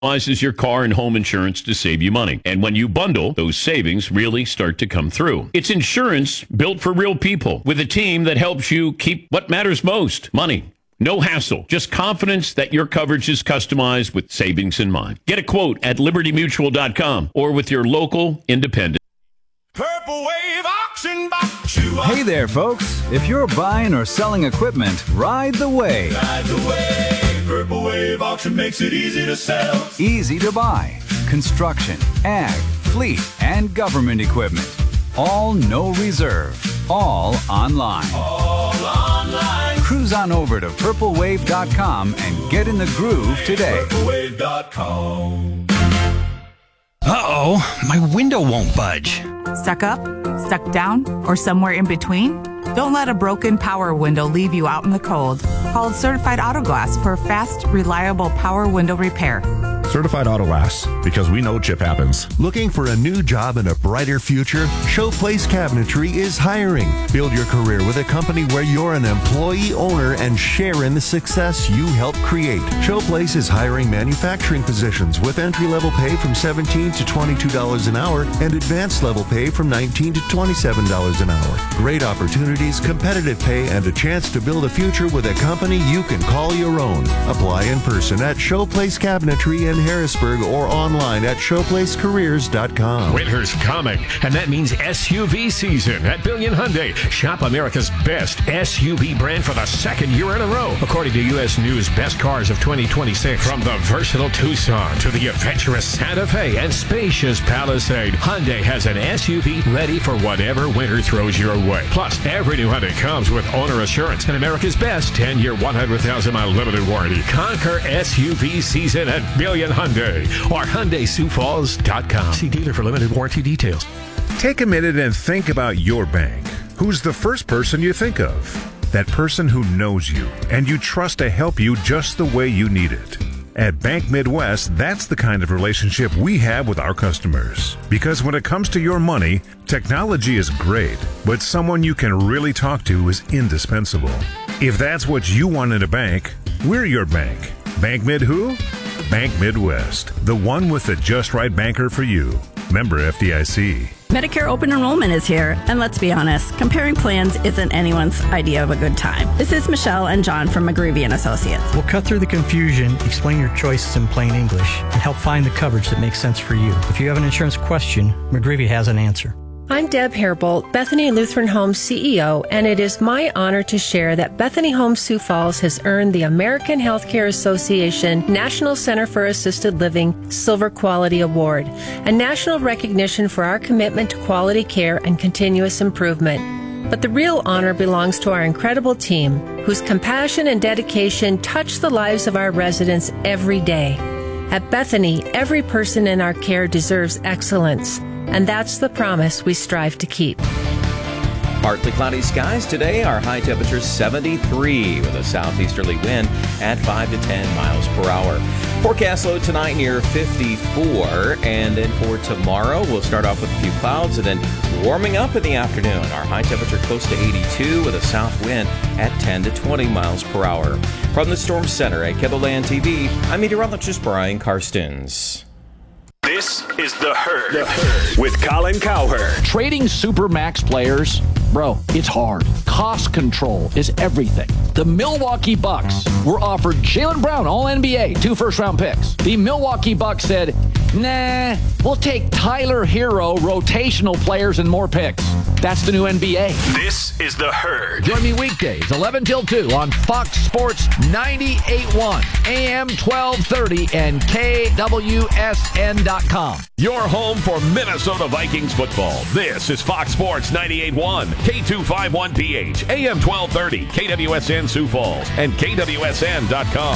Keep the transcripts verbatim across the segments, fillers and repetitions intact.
Utilizes your car and home insurance to save you money. And when you bundle, those savings really start to come through. It's insurance built for real people with a team that helps you keep what matters most, money. No hassle, just confidence that your coverage is customized with savings in mind. Get a quote at liberty mutual dot com or with your local independent. Purple Wave Auction Box. Hey there, folks. If you're buying or selling equipment, ride the wave. Ride the wave. Purple Wave Auction makes it easy to sell. Easy to buy. Construction, ag, fleet, and government equipment. All no reserve. All online. All online. Cruise on over to purple wave dot com and get in the groove today. purple wave dot com. Uh-oh, my window won't budge. Stuck up, stuck down, or somewhere in between? Don't let a broken power window leave you out in the cold. Call Certified Auto Glass for fast, reliable power window repair. Certified Auto Glass, because we know chip happens. Looking for a new job and a brighter future? Showplace Cabinetry is hiring. Build your career with a company where you're an employee owner and share in the success you help create. Showplace is hiring manufacturing positions with entry-level pay from seventeen dollars to twenty-two dollars an hour and advanced level pay from nineteen dollars to twenty-seven dollars an hour. Great opportunities, competitive pay, and a chance to build a future with a company you can call your own. Apply in person at Showplace Cabinetry in Harrisburg or online at showplace careers dot com. Winter's coming, and that means S U V season at Billion Hyundai. Shop America's best S U V brand for the second year in a row, according to U S News Best Cars of twenty twenty-six. From the versatile Tucson to the adventurous Santa Fe and spacious Palisade, Hyundai has an S U V ready for whatever winter throws your way. Plus, every new Hyundai comes with owner assurance and America's best ten-year, one hundred thousand mile limited warranty. Conquer S U V season at Billion Hyundai or Hyundai Sioux Falls dot com. See dealer for limited warranty details. Take a minute and think about your bank. Who's the first person you think of? That person who knows you and you trust to help you just the way you need it. At Bank Midwest, that's the kind of relationship we have with our customers. Because when it comes to your money, technology is great, but someone you can really talk to is indispensable. If that's what you want in a bank, we're your bank. Bank Mid who? Bank Midwest, the one with the just right banker for you. Member F D I C. Medicare open enrollment is here, and let's be honest, comparing plans isn't anyone's idea of a good time. This is Michelle and John from McGreevy and Associates. We'll cut through the confusion, explain your choices in plain English, and help find the coverage that makes sense for you. If you have an insurance question, McGreevy has an answer. I'm Deb Hairbolt, Bethany Lutheran Homes C E O, and it is my honor to share that Bethany Homes Sioux Falls has earned the American Healthcare Association National Center for Assisted Living Silver Quality Award, a national recognition for our commitment to quality care and continuous improvement. But the real honor belongs to our incredible team, whose compassion and dedication touch the lives of our residents every day. At Bethany, every person in our care deserves excellence. And that's the promise we strive to keep. Partly cloudy skies today. Our high temperature seventy-three with a southeasterly wind at five to ten miles per hour. Forecast low tonight near fifty-four. And then for tomorrow, we'll start off with a few clouds and then warming up in the afternoon. Our high temperature close to eighty-two with a south wind at ten to twenty miles per hour. From the Storm Center at KEBOLAND T V, I'm meteorologist Brian Karstens. This is The Herd, the Herd. With Colin Cowherd. Trading Supermax players, bro, it's hard. Cost control is everything. The Milwaukee Bucks were offered Jaylen Brown, all N B A, two first-round picks. The Milwaukee Bucks said, nah, we'll take Tyler Hero, rotational players, and more picks. That's the new N B A. This is The Herd. Join me weekdays, eleven till two on Fox Sports ninety-eight point one, A M twelve thirty, and K W S N dot com. Your home for Minnesota Vikings football. This is Fox Sports ninety-eight point one, K two fifty-one P H, A M twelve thirty, K W S N Sioux Falls, and K W S N dot com.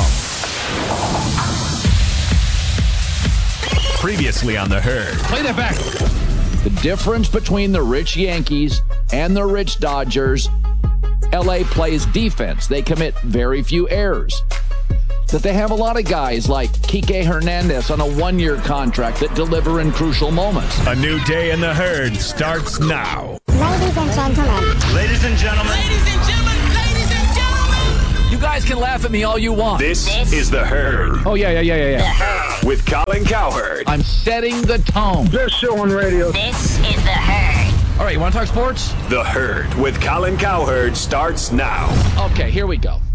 Previously on The Herd. Play that back. The difference between the rich Yankees and the rich Dodgers, L A plays defense. They commit very few errors. That they have a lot of guys like Kike Hernandez on a one-year contract that deliver in crucial moments. A new day in The Herd starts now. Ladies and gentlemen. Ladies and gentlemen. Ladies and gentlemen. Ladies and gentlemen. You guys can laugh at me all you want. This is The Herd. Oh, yeah, yeah, yeah, yeah, yeah. with Colin Cowherd. I'm setting the tone. Best show on radio. This is The Herd. All right, you want to talk sports? The Herd with Colin Cowherd starts now. Okay, here we go.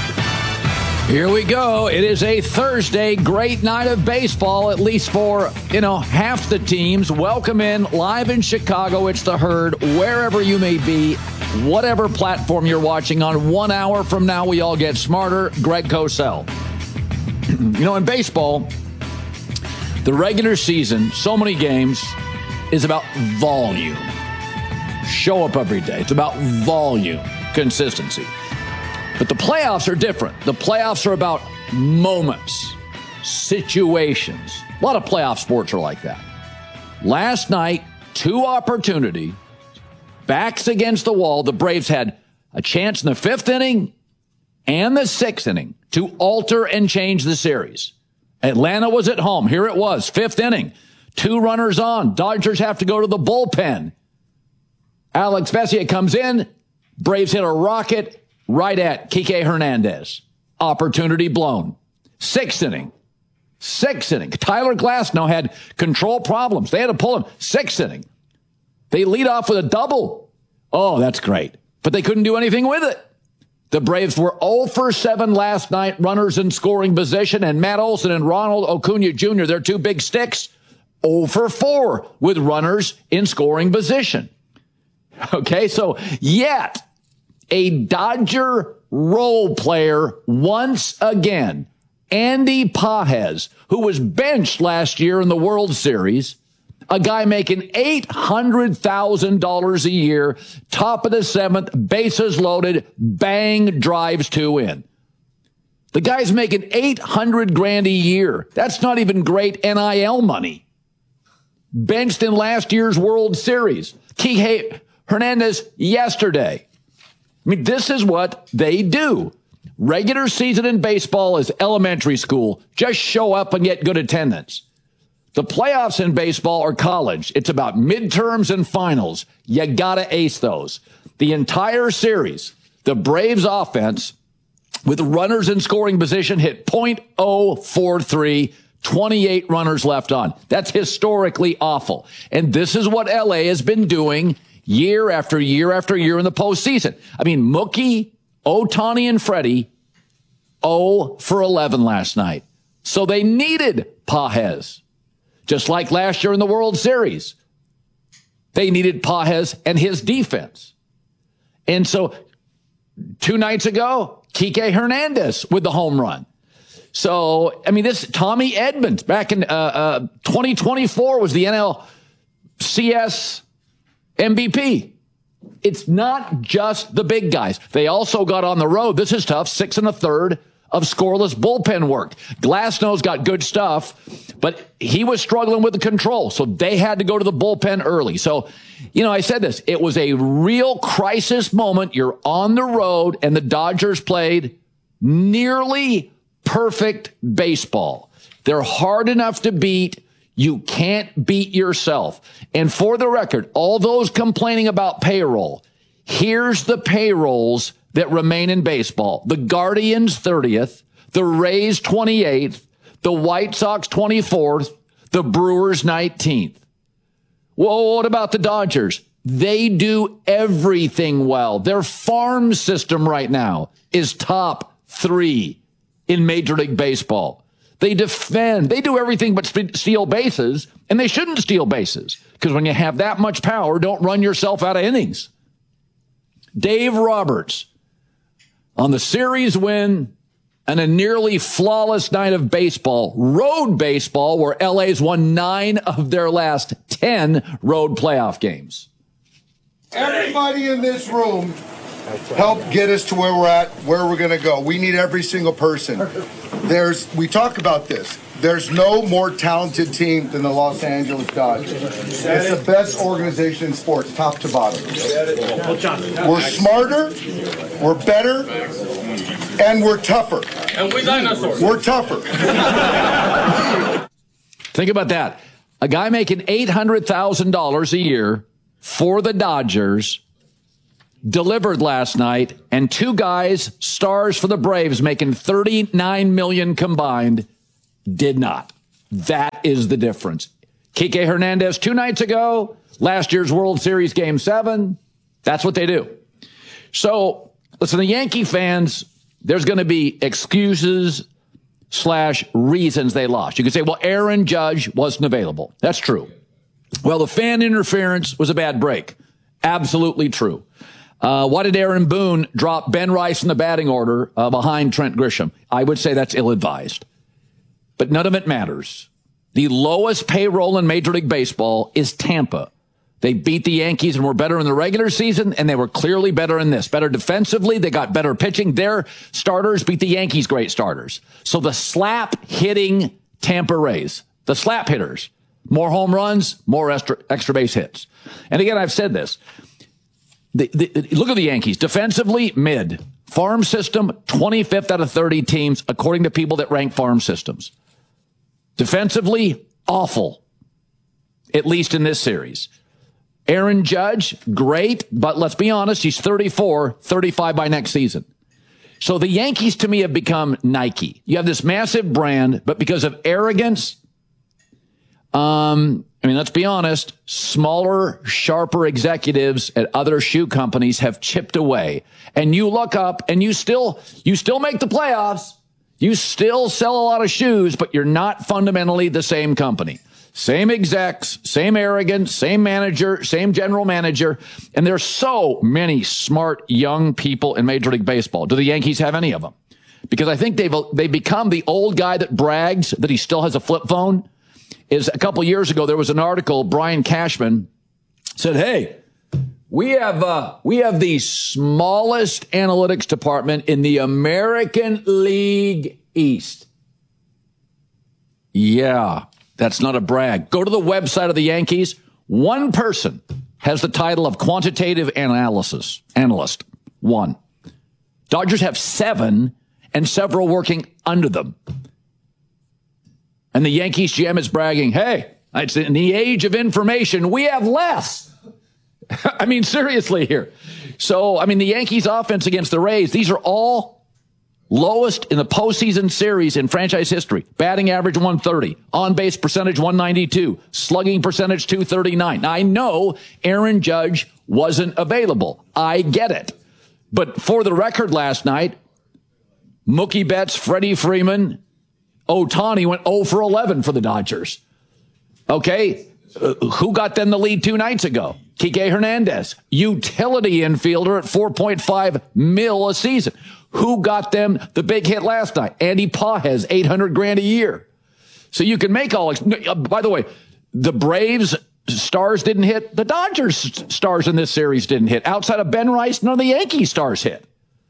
Here we go. It is a Thursday, great night of baseball, at least for, you know, half the teams. Welcome in, live in Chicago. It's The Herd, wherever you may be, whatever platform you're watching on. One hour from now, we all get smarter. Greg Cosell. You know, in baseball, the regular season, so many games, is about volume. Show up every day. It's about volume, consistency. But the playoffs are different. The playoffs are about moments, situations. A lot of playoff sports are like that. Last night, two opportunities, backs against the wall. The Braves had a chance in the fifth inning and the sixth inning to alter and change the series. Atlanta was at home. Here it was, fifth inning. Two runners on. Dodgers have to go to the bullpen. Alex Vesia comes in. Braves hit a rocket right at Kike Hernandez. Opportunity blown. Sixth inning. Sixth inning. Tyler Glasnow had control problems. They had to pull him. Sixth inning. They lead off with a double. Oh, that's great. But they couldn't do anything with it. The Braves were oh for seven last night, runners in scoring position, and Matt Olson and Ronald Acuna Junior, their two big sticks, oh for four with runners in scoring position. Okay, so yet a Dodger role player once again, Andy Pages, who was benched last year in the World Series, a guy making eight hundred thousand dollars a year, top of the seventh, bases loaded, bang, drives two in. The guy's making eight hundred grand a year. That's not even great N I L money. Benched in last year's World Series. Kike Hernandez yesterday. I mean, this is what they do. Regular season in baseball is elementary school. Just show up and get good attendance. The playoffs in baseball are college. It's about midterms and finals. You got to ace those. The entire series, the Braves offense with runners in scoring position hit point oh four three, twenty-eight runners left on. That's historically awful. And this is what L A has been doing year after year after year in the postseason. I mean, Mookie, Ohtani, and Freddie, oh for eleven last night. So they needed Pages. Just like last year in the World Series. They needed Pages and his defense. And so two nights ago, Kike Hernandez with the home run. So, I mean, this Tommy Edmonds back in uh, uh, twenty twenty-four was the N L C S M V P. It's not just the big guys. They also got on the road. This is tough. Six and a third of scoreless bullpen work. Glasnow's got good stuff, but he was struggling with the control. So they had to go to the bullpen early. So, you know, I said this. It was a real crisis moment. You're on the road, and the Dodgers played nearly perfect baseball. They're hard enough to beat. You can't beat yourself. And for the record, all those complaining about payroll, here's the payrolls that remain in baseball. The Guardians thirtieth, the Rays twenty-eighth, the White Sox twenty-fourth, the Brewers nineteenth. Well, what about the Dodgers? They do everything well. Their farm system right now is top three in Major League Baseball. They defend. They do everything but steal bases, and they shouldn't steal bases because when you have that much power, don't run yourself out of innings. Dave Roberts, on the series win and a nearly flawless night of baseball, road baseball, where L A's won nine of their last ten road playoff games. Everybody in this room helped get us to where we're at, where we're going to go. We need every single person. There's, we talk about this. There's no more talented team than the Los Angeles Dodgers. It's the best organization in sports, top to bottom. We're smarter, we're better, and we're tougher. And we dinosaurs. We're tougher. Think about that. A guy making eight hundred thousand dollars a year for the Dodgers delivered last night, and two guys, stars for the Braves, making thirty-nine million dollars combined, did not. That is the difference. Kike Hernandez two nights ago, last year's World Series Game seven. That's what they do. So, listen, the Yankee fans, there's going to be excuses slash reasons they lost. You could say, well, Aaron Judge wasn't available. That's true. Well, the fan interference was a bad break. Absolutely true. Uh, why did Aaron Boone drop Ben Rice in the batting order uh, behind Trent Grisham? I would say that's ill-advised. But none of it matters. The lowest payroll in Major League Baseball is Tampa. They beat the Yankees and were better in the regular season, and they were clearly better in this. Better defensively, they got better pitching. Their starters beat the Yankees' great starters. So the slap-hitting Tampa Rays, the slap hitters, more home runs, more extra, extra base hits. And again, I've said this. The, the, look at the Yankees. Defensively, mid. Farm system, twenty-fifth out of thirty teams, according to people that rank farm systems. Defensively, awful, at least in this series. Aaron Judge, great, but let's be honest, he's thirty-four, thirty-five by next season. So the Yankees, to me, have become Nike. You have this massive brand, but because of arrogance, um, I mean, let's be honest, smaller, sharper executives at other shoe companies have chipped away. And you look up and you still, you still make the playoffs. You still sell a lot of shoes, but you're not fundamentally the same company. Same execs, same arrogance, same manager, same general manager. And there's so many smart young people in Major League Baseball. Do the Yankees have any of them? Because I think they've, they've become the old guy that brags that he still has a flip phone. Is a couple years ago, there was an article, Brian Cashman said, hey, we have, uh, we have the smallest analytics department in the American League East. Yeah, that's not a brag. Go to the website of the Yankees. One person has the title of quantitative analysis, analyst. One. Dodgers have seven and several working under them. And the Yankees G M is bragging, hey, it's in the age of information, we have less. I mean, seriously here. So, I mean, the Yankees offense against the Rays, these are all lowest in the postseason series in franchise history. Batting average one thirty, on-base percentage one ninety-two, slugging percentage two thirty-nine. Now, I know Aaron Judge wasn't available. I get it. But for the record last night, Mookie Betts, Freddie Freeman, Ohtani went oh for eleven for the Dodgers. Okay, uh, who got them the lead two nights ago? Kike Hernandez, utility infielder at four point five mil a season. Who got them the big hit last night? Andy Pages, eight hundred grand a year. So you can make all. By the way, the Braves stars didn't hit. The Dodgers stars in this series didn't hit. Outside of Ben Rice, none of the Yankees stars hit.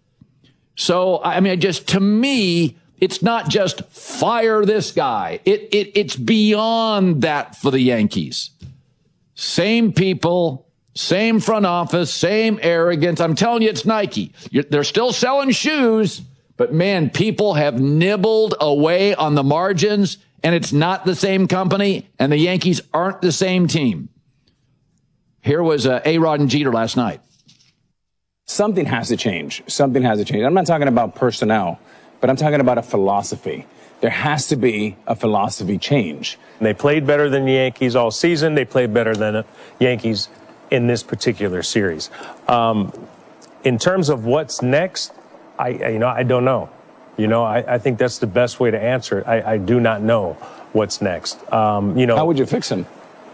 So I mean, just to me, it's not just fire this guy. It, it it's beyond that for the Yankees. Same people, same front office, same arrogance. I'm telling you, it's Nike. You're, they're still selling shoes, but man, people have nibbled away on the margins, and it's not the same company, and the Yankees aren't the same team. Here was uh, A-Rod and Jeter last night. Something has to change. Something has to change. I'm not talking about personnel, but I'm talking about a philosophy. There has to be a philosophy change. They played better than the Yankees all season. They played better than the Yankees in this particular series. Um, in terms of what's next, I, you know, I don't know. You know, I, I think that's the best way to answer it. I, I do not know what's next. Um, you know, how would you fix him?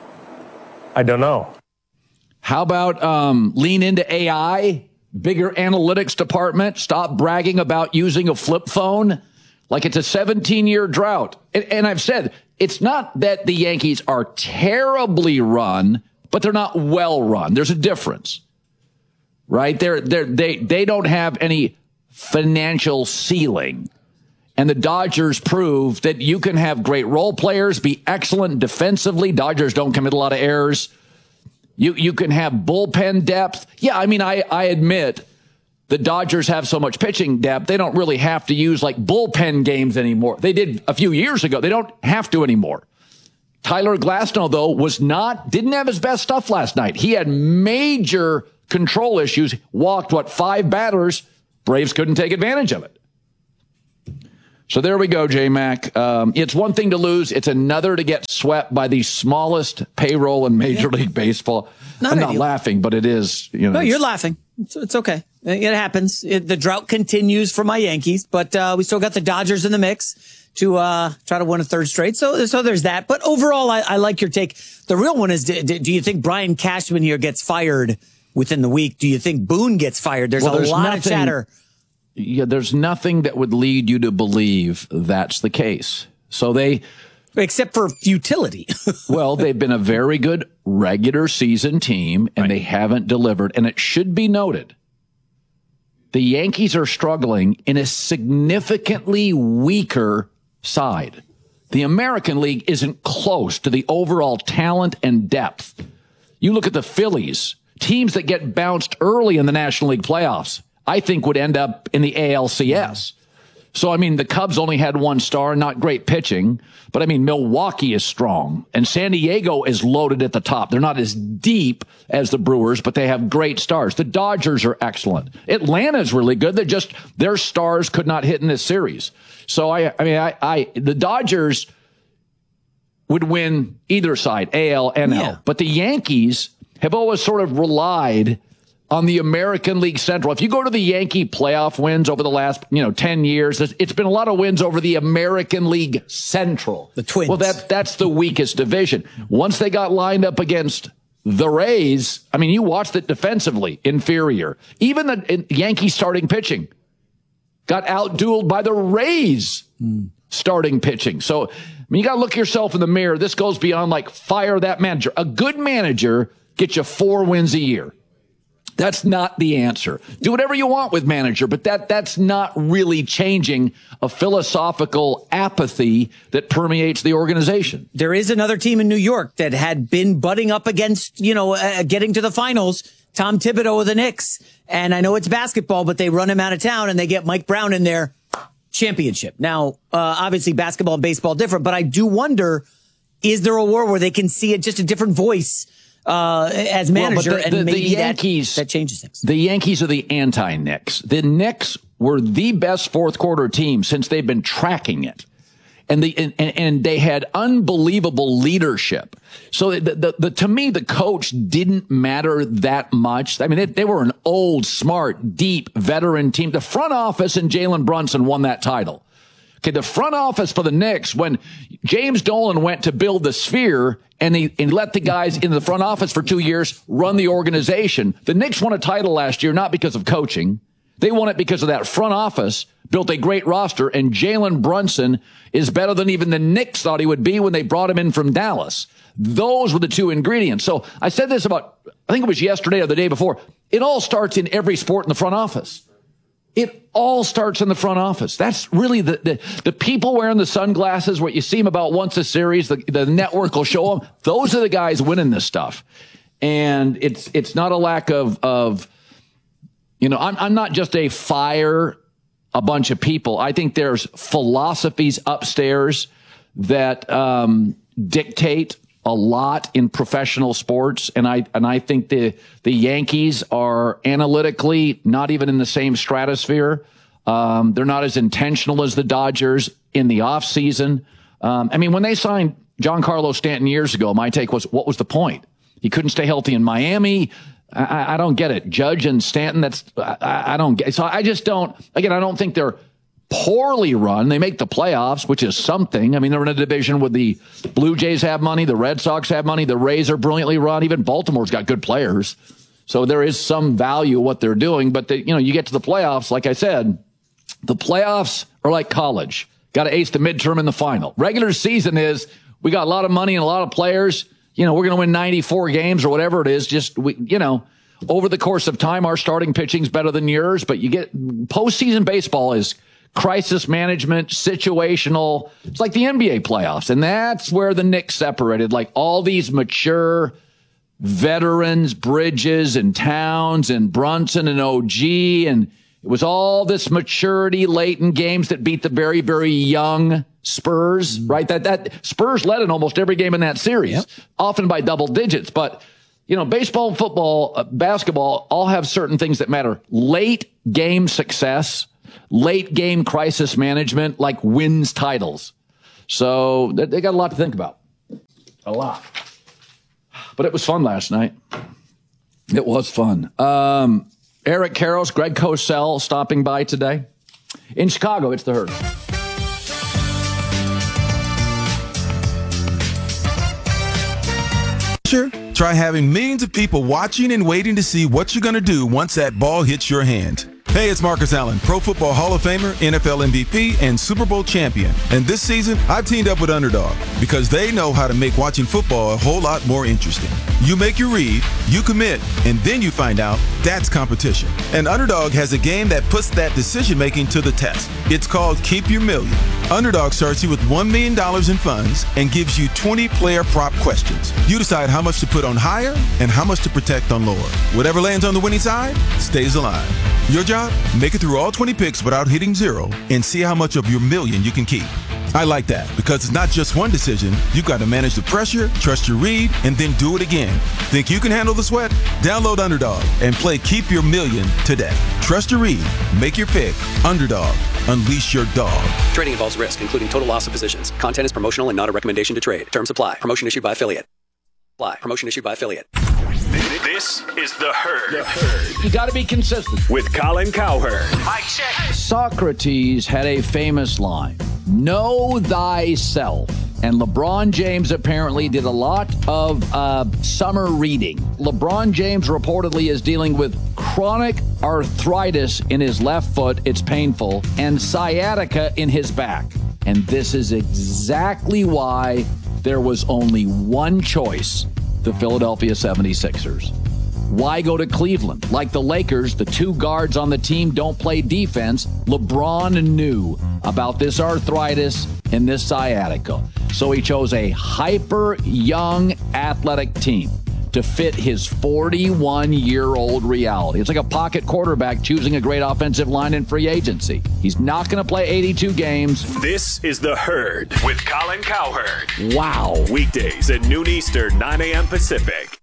I don't know. How about um, lean into A I? Bigger analytics department, stop bragging about using a flip phone like it's a seventeen-year drought. And, and I've said, it's not that the Yankees are terribly run, but they're not well run. There's a difference, right? They're, they're, they they don't have any financial ceiling. And the Dodgers prove that you can have great role players, be excellent defensively. Dodgers don't commit a lot of errors. You you can have bullpen depth. Yeah, I mean, I, I admit the Dodgers have so much pitching depth, they don't really have to use like bullpen games anymore. They did a few years ago. They don't have to anymore. Tyler Glasnow, though, was not, didn't have his best stuff last night. He had major control issues, walked, what, five batters. Braves couldn't take advantage of it. So there we go, J-Mac. Um, it's one thing to lose. It's another to get swept by the smallest payroll in Major yeah. League Baseball. Not I'm not ideal. laughing, but it is. You know, no, you're laughing. It's, it's okay. It happens. It, the drought continues for my Yankees, but uh, we still got the Dodgers in the mix to uh, try to win a third straight. So, so there's that. But overall, I, I like your take. The real one is: do, do you think Brian Cashman here gets fired within the week? Do you think Boone gets fired? There's well, a there's lot nothing, of chatter. Yeah, there's nothing that would lead you to believe that's the case. So they, except for futility. Well, they've been a very good regular season team, and right. they haven't delivered. And it should be noted, the Yankees are struggling in a significantly weaker side. The American League isn't close to the overall talent and depth. You look at the Phillies, teams that get bounced early in the National League playoffs, I think would end up in the A L C S. So, I mean, the Cubs only had one star, not great pitching. But, I mean, Milwaukee is strong. And San Diego is loaded at the top. They're not as deep as the Brewers, but they have great stars. The Dodgers are excellent. Atlanta's really good. They're just, their stars could not hit in this series. So, I, I mean, I, I the Dodgers would win either side, A L, N L. Yeah. But the Yankees have always sort of relied on the American League Central. If you go to the Yankee playoff wins over the last, you know, ten years, it's been a lot of wins over the American League Central. The Twins. Well, that, that's the weakest division. Once they got lined up against the Rays, I mean, you watched it defensively, inferior. Even the Yankee starting pitching got outdueled by the Rays mm. starting pitching. So, I mean, you got to look yourself in the mirror. This goes beyond like fire that manager. A good manager gets you four wins a year. That's not the answer. Do whatever you want with manager, but that that's not really changing a philosophical apathy that permeates the organization. There is another team in New York that had been butting up against, you know, uh, getting to the finals, Tom Thibodeau of the Knicks. And I know it's basketball, but they run him out of town and they get Mike Brown in there. Championship. Now, uh, obviously basketball and baseball different, but I do wonder, is there a war where they can see it just a different voice Uh, as manager, well, the, the, and maybe the Yankees, that, that changes things. The Yankees are the anti-Knicks. The Knicks were the best fourth quarter team since they've been tracking it. And the and, and they had unbelievable leadership. So the, the, the to me, the coach didn't matter that much. I mean, they, they were an old, smart, deep, veteran team. The front office and Jalen Brunson won that title. Okay, the front office for the Knicks, when James Dolan went to build the Sphere and he and let the guys in the front office for two years run the organization, the Knicks won a title last year, not because of coaching. They won it because of that front office, built a great roster, and Jalen Brunson is better than even the Knicks thought he would be when they brought him in from Dallas. Those were the two ingredients. So I said this about, I think it was yesterday or the day before. It all starts in every sport in the front office. It all starts in the front office. That's really the, the, the people wearing the sunglasses, what you see them about once a series, the, the network will show them. Those are the guys winning this stuff. And it's, it's not a lack of, of, you know, I'm, I'm not just a fire a bunch of people. I think there's philosophies upstairs that, um, dictate a lot in professional sports, and I and I think the the Yankees are analytically not even in the same stratosphere. Um, they're not as intentional as the Dodgers in the offseason. Um, I mean, when they signed Giancarlo Stanton years ago, my take was, what was the point? He couldn't stay healthy in Miami. I, I don't get it. Judge and Stanton, that's I, I don't get. So I just don't. Again, I don't think they're poorly run. They make the playoffs, which is something. I mean, they're in a division where the Blue Jays have money, the Red Sox have money, the Rays are brilliantly run. Even Baltimore's got good players. So there is some value what they're doing. But, they, you know, you get to the playoffs, like I said, the playoffs are like college. Got to ace the midterm and the final. Regular season is we got a lot of money and a lot of players. You know, we're going to win ninety-four games or whatever it is. Just, we, you know, over the course of time, our starting pitching's better than yours. But you get postseason baseball is crisis management, situational. It's like the N B A playoffs. And that's where the Knicks separated. Like all these mature veterans, Bridges and Towns and Brunson and O G. And it was all this maturity late in games that beat the very, very young Spurs, mm-hmm. right? That, that Spurs led in almost every game in that series, yep. often by double digits. But, you know, baseball, football, uh, basketball all have certain things that matter. Late game success. Late game crisis management like wins titles. So they got a lot to think about. A lot. But it was fun last night. It was fun. Um, Eric Karros, Greg Cosell stopping by today. In Chicago, it's the Herd. Try having millions of people watching and waiting to see what you're going to do once that ball hits your hand. Hey, it's Marcus Allen, Pro Football Hall of Famer, N F L M V P, and Super Bowl champion. And this season, I've teamed up with Underdog because they know how to make watching football a whole lot more interesting. You make your read, you commit, and then you find out that's competition. And Underdog has a game that puts that decision-making to the test. It's called Keep Your Million. Underdog starts you with one million dollars in funds and gives you twenty player prop questions. You decide how much to put on higher and how much to protect on lower. Whatever lands on the winning side stays alive. Your job? Make it through all twenty picks without hitting zero and see how much of your million you can keep. I like that because it's not just one decision. You've got to manage the pressure, trust your read, and then do it again. Think you can handle the sweat? Download Underdog and play Keep Your Million today. Trust your read. Make your pick. Underdog. Unleash your dog. Trading involves risk, including total loss of positions. Content is promotional and not a recommendation to trade. Terms apply. Promotion issued by affiliate. Apply. Promotion issued by affiliate. This is The Herd. The Herd. You got to be consistent. With Colin Cowherd. Mike check. Socrates had a famous line, know thyself. And LeBron James apparently did a lot of uh, summer reading. LeBron James reportedly is dealing with chronic arthritis in his left foot. It's painful. And sciatica in his back. And this is exactly why there was only one choice, the Philadelphia seventy-sixers. Why go to Cleveland? Like the Lakers, the two guards on the team don't play defense. LeBron knew about this arthritis and this sciatica. So he chose a hyper young athletic team to fit his forty-one-year-old reality. It's like a pocket quarterback choosing a great offensive line in free agency. He's not going to play eighty-two games. This is The Herd with Colin Cowherd. Wow. Weekdays at noon Eastern, nine a.m. Pacific.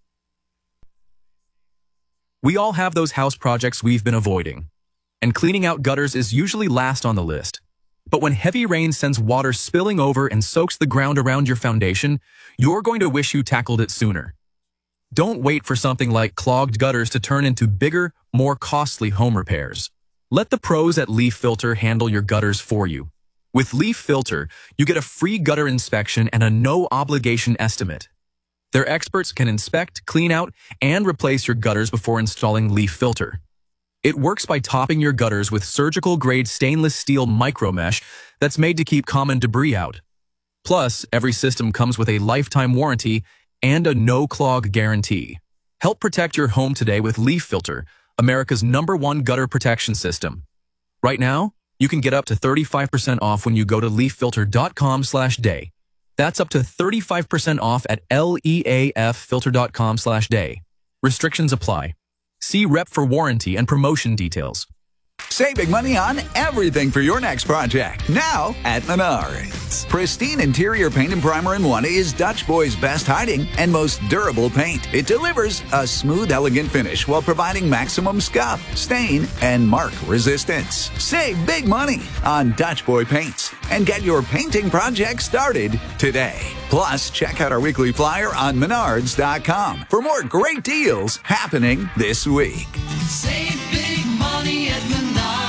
We all have those house projects we've been avoiding, and cleaning out gutters is usually last on the list. But when heavy rain sends water spilling over and soaks the ground around your foundation, you're going to wish you tackled it sooner. Don't wait for something like clogged gutters to turn into bigger, more costly home repairs. Let the pros at Leaf Filter handle your gutters for you. With Leaf Filter, you get a free gutter inspection and a no-obligation estimate. Their experts can inspect, clean out, and replace your gutters before installing Leaf Filter. It works by topping your gutters with surgical-grade stainless steel micromesh that's made to keep common debris out. Plus, every system comes with a lifetime warranty and a no-clog guarantee. Help protect your home today with Leaf Filter, America's number one gutter protection system. Right now, you can get up to thirty-five percent off when you go to leaf filter dot com slash day. That's up to thirty-five percent off at leaf filter dot com slash day. Restrictions apply. See rep for warranty and promotion details. Save big money on everything for your next project. Now at Menards. Pristine interior paint and primer in one is Dutch Boy's best hiding and most durable paint. It delivers a smooth, elegant finish while providing maximum scuff, stain, and mark resistance. Save big money on Dutch Boy paints and get your painting project started today. Plus, check out our weekly flyer on menards dot com for more great deals happening this week. Save big money at Menards.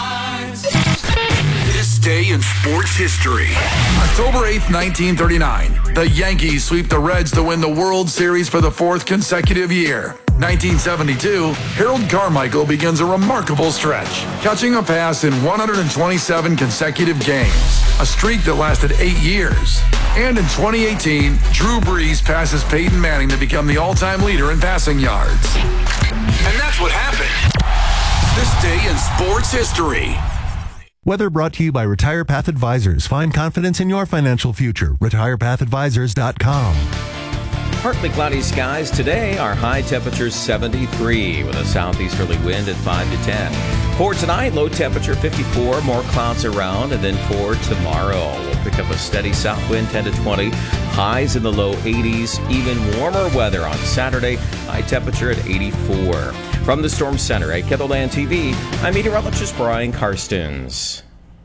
This day in sports history. October eighth, nineteen thirty-nine. The Yankees sweep the Reds to win the World Series for the fourth consecutive year. nineteen seventy-two, Harold Carmichael begins a remarkable stretch, catching a pass in one hundred twenty-seven consecutive games, a streak that lasted eight years. And in twenty eighteen, Drew Brees passes Peyton Manning to become the all-time leader in passing yards. And that's what happened. This day in sports history. Weather brought to you by Retire Path Advisors. Find confidence in your financial future. retire path advisors dot com. Partly cloudy skies today. Our high temperature seventy-three with a southeasterly wind at five to ten. For tonight, low temperature fifty-four, more clouds around, and then for tomorrow, we'll pick pick up a steady south wind, ten to twenty. Highs in the low eighties. Even warmer weather on Saturday. High temperature at eighty-four. From the Storm Center at KENDLE T V, I'm meteorologist Brian Karstens.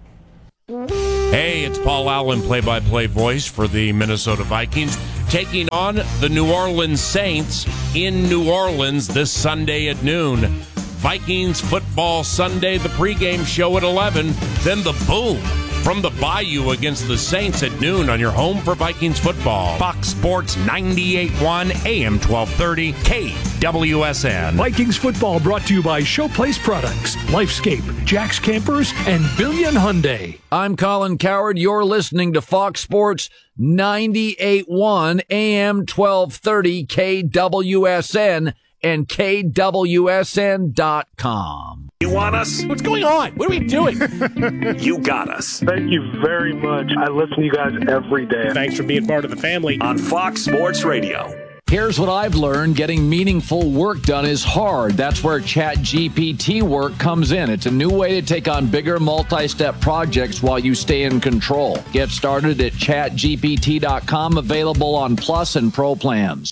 Hey, it's Paul Allen, play-by-play voice for the Minnesota Vikings, taking on the New Orleans Saints in New Orleans this Sunday at noon. Vikings Football Sunday, the pregame show at eleven, then the boom from the Bayou against the Saints at noon on your home for Vikings football. Fox Sports ninety-eight point one, A M twelve thirty, K W S N. Vikings football brought to you by Showplace Products, Lifescape, Jack's Campers, and Billion Hyundai. I'm Colin Cowherd. You're listening to Fox Sports ninety-eight point one, A M twelve thirty, K W S N, and K W S N dot com. You want us? What's going on? What are we doing? You got us. Thank you very much. I listen to you guys every day. Thanks for being part of the family. On Fox Sports Radio. Here's what I've learned. Getting meaningful work done is hard. That's where ChatGPT work comes in. It's a new way to take on bigger multi-step projects while you stay in control. Get started at chat G P T dot com, available on Plus and Pro plans.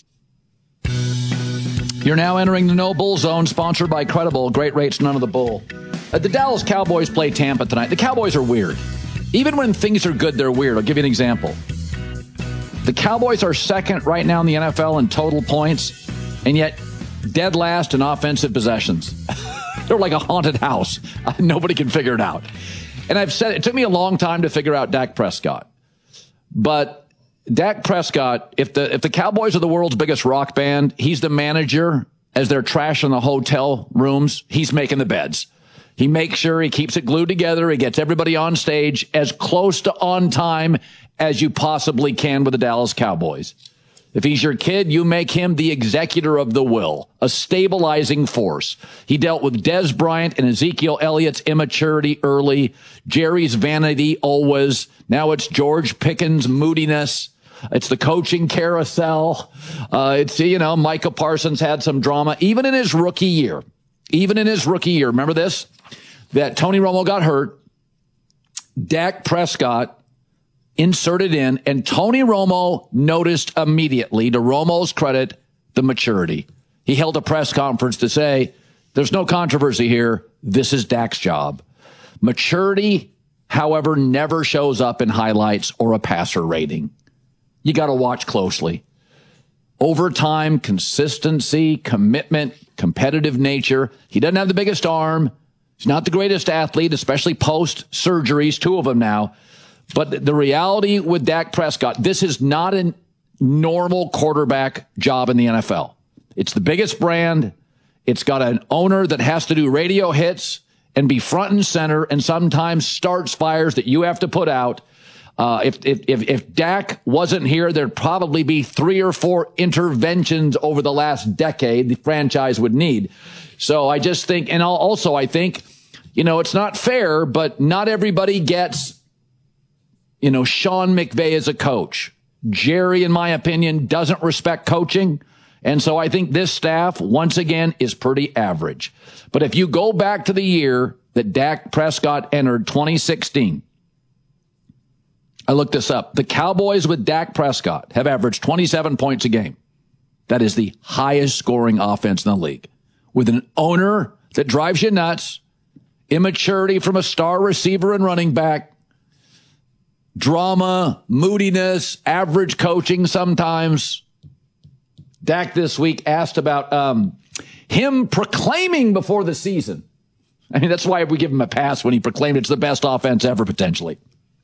You're now entering the No Bull Zone, sponsored by Credible. Great rates, none of the bull. Uh, the Dallas Cowboys play Tampa tonight. The Cowboys are weird. Even when things are good, they're weird. I'll give you an example. The Cowboys are second right now in the N F L in total points, and yet dead last in offensive possessions. They're like a haunted house. Nobody can figure it out. And I've said it took me a long time to figure out Dak Prescott. But Dak Prescott, if the if the Cowboys are the world's biggest rock band, he's the manager. As they're trashing the hotel rooms, he's making the beds. He makes sure he keeps it glued together. He gets everybody on stage as close to on time as you possibly can with the Dallas Cowboys. If he's your kid, you make him the executor of the will, a stabilizing force. He dealt with Des Bryant and Ezekiel Elliott's immaturity early, Jerry's vanity always. Now it's George Pickens' moodiness. It's the coaching carousel. Uh, it's, you know, Micah Parsons had some drama, even in his rookie year. Even in his rookie year. Remember this? That Tony Romo got hurt. Dak Prescott inserted in, and Tony Romo noticed immediately, to Romo's credit, the maturity. He held a press conference to say, there's no controversy here. This is Dak's job. Maturity, however, never shows up in highlights or a passer rating. You got to watch closely. Over time, consistency, commitment, competitive nature. He doesn't have the biggest arm. He's not the greatest athlete, especially post-surgeries, two of them now. But the reality with Dak Prescott, this is not a normal quarterback job in the N F L. It's the biggest brand. It's got an owner that has to do radio hits and be front and center and sometimes starts fires that you have to put out. Uh, if, if, if, if Dak wasn't here, there'd probably be three or four interventions over the last decade the franchise would need. So I just think, and also I think, you know, it's not fair, but not everybody gets, you know, Sean McVay as a coach. Jerry, in my opinion, doesn't respect coaching. And so I think this staff, once again, is pretty average. But if you go back to the year that Dak Prescott entered, twenty sixteen, I looked this up. The Cowboys with Dak Prescott have averaged twenty-seven points a game. That is the highest scoring offense in the league. With an owner that drives you nuts, immaturity from a star receiver and running back, drama, moodiness, average coaching sometimes. Dak this week asked about um, him proclaiming before the season. I mean, that's why we give him a pass when he proclaimed it's the best offense ever, potentially.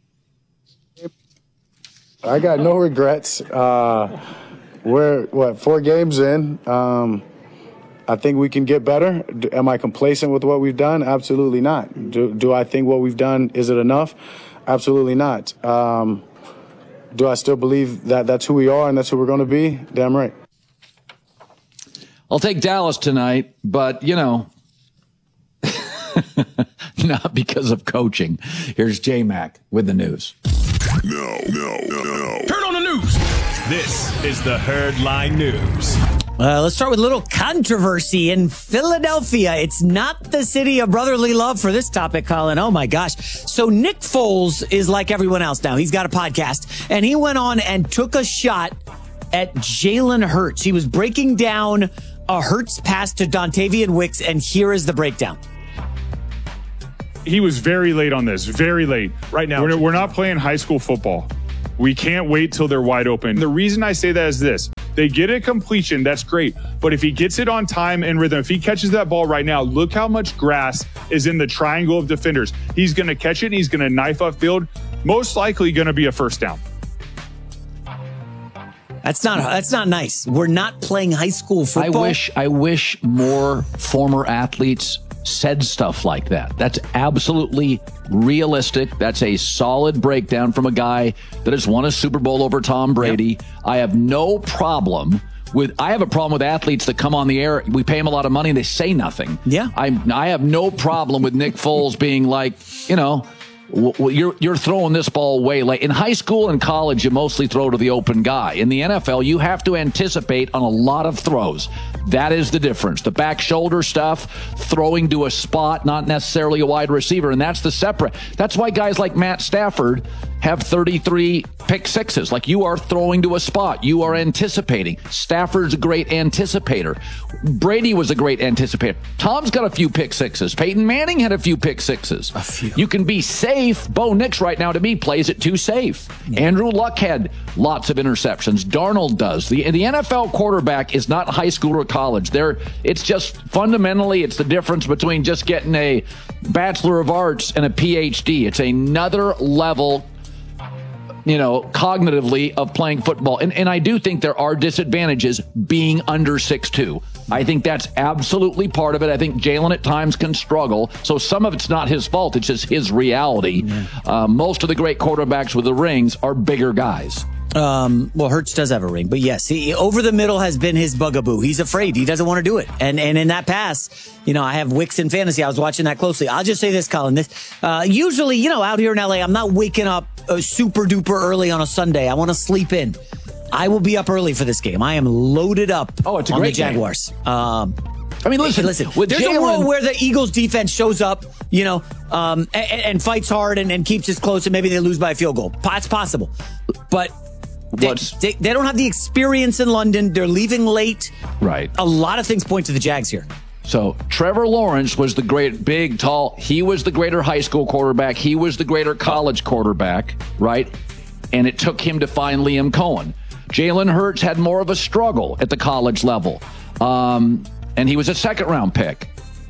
I got no regrets. Uh, we're, what, four games in. Um, I think we can get better. Am I complacent with what we've done? Absolutely not. Do, do I think what we've done, is it enough? Absolutely not. Um, do I still believe that that's who we are and that's who we're going to be? Damn right. I'll take Dallas tonight, but, you know, not because of coaching. Here's J-Mac with the news. No, no, no, no. Turn on the news. This is the Herd Line News. Uh, let's start with a little controversy in Philadelphia. It's not the city of brotherly love for this topic, Colin. Oh, my gosh. So Nick Foles is like everyone else now. He's got a podcast, and he went on and took a shot at Jalen Hurts. He was breaking down a Hurts pass to Dontavian Wicks, and here is the breakdown. He was very late on this, very late. Right now, we're, we're not playing high school football. We can't wait till they're wide open. The reason I say that is this. They get a completion, that's great. But if he gets it on time and rhythm, if he catches that ball right now, look how much grass is in the triangle of defenders. He's going to catch it and he's going to knife upfield. Most likely going to be a first down. That's not that's not nice. We're not playing high school football. I wish I wish more former athletes said stuff like that. That's absolutely realistic. That's a solid breakdown from a guy that has won a Super Bowl over Tom Brady. Yep. I have no problem with I have a problem with athletes that come on the air. We pay them a lot of money and they say nothing. Yeah. I I have no problem with Nick Foles being like, you know, well, you're you're throwing this ball way late. In high school and college, you mostly throw to the open guy. In the N F L, you have to anticipate on a lot of throws. That is the difference. The back shoulder stuff, throwing to a spot, not necessarily a wide receiver, and that's the separate. That's why guys like Matt Stafford have thirty-three pick sixes. Like, you are throwing to a spot. You are anticipating. Stafford's a great anticipator. Brady was a great anticipator. Tom's got a few pick sixes. Peyton Manning had a few pick sixes. A few. You can be safe. Bo Nix right now, to me, plays it too safe. Yeah. Andrew Luck had lots of interceptions. Darnold does. The, the N F L quarterback is not high school or college. They're, it's just fundamentally, it's the difference between just getting a Bachelor of Arts and a P H D. It's another level, you know, cognitively of playing football. And and I do think there are disadvantages being under six two. I think that's absolutely part of it. I think Jalen at times can struggle. So some of it's not his fault. It's just his reality. Mm-hmm. Uh, most of the great quarterbacks with the rings are bigger guys. Um, well, Hurts does have a ring, but yes, he, over the middle has been his bugaboo. He's afraid. He doesn't want to do it. And and in that pass, you know, I have Wicks in fantasy. I was watching that closely. I'll just say this, Colin. This, uh, usually, you know, out here in L A, I'm not waking up uh, super duper early on a Sunday. I want to sleep in. I will be up early for this game. I am loaded up oh, it's a on great the Jaguars. Um, I mean, listen, listen. With there's Jalen, a world where the Eagles defense shows up, you know, um, and, and fights hard and, and keeps it close, and maybe they lose by a field goal. It's possible. But They, they, they don't have the experience in London. They're leaving late. Right. A lot of things point to the Jags here. So Trevor Lawrence was the great, big, tall. He was the greater high school quarterback. He was the greater college quarterback, right? And it took him to find Liam Cohen. Jalen Hurts had more of a struggle at the college level. Um, and he was a second-round pick.